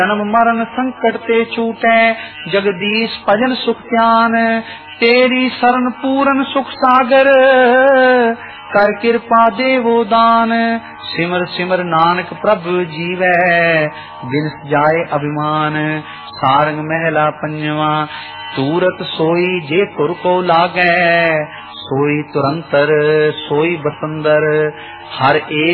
जन्म मरण संकट ते छूटै, जगदीश भजन सुख ध्यान, तेरी शरण पूरन सुख सागर, कर कृपा देवो दान। सिमर सिमर नानक प्रभु जीवै, बिन जाए अभिमान। सारंग महला पंजवा, तूरत सोई जे तुर को लागै, सोई तुरंतर सोई बसंदर, हर एक